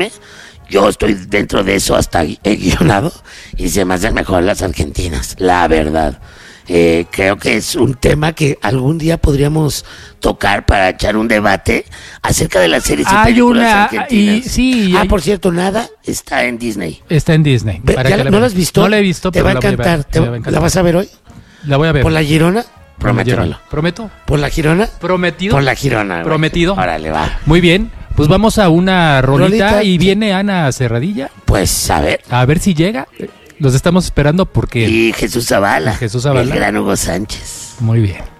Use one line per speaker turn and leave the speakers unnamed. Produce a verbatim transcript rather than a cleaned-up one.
Yo estoy dentro de eso, hasta he guionado, y se me hacen mejor las argentinas, la verdad. Eh, creo que es un tema que algún día podríamos tocar para echar un debate acerca de las series y
Hay
películas
una,
argentinas.
y, sí,
ah,
hay-
por cierto, nada está en Disney.
está en Disney.
Ve,
para
¿ya
que
la-
la
¿No
veas.
la has visto?
No la he visto,
Te
pero
va a
la voy
encantar.
ver,
Te-
me va a encantar.
¿La vas a ver hoy?
La voy a ver.
¿Por la Girona?
Por la
Prométemelo.
Girona. ¿Prometo?
¿Por la Girona?
¿Prometido?
Por la Girona. güey.
¿Prometido?
Órale, va.
Muy bien. Pues vamos a una rolita,
Rolita.
y viene Ana Cerradilla.
Pues, a ver.
A ver si llega. Los estamos esperando porque...
Y Jesús Zavala.
Jesús Zavala.
El gran Hugo Sánchez.
Muy bien.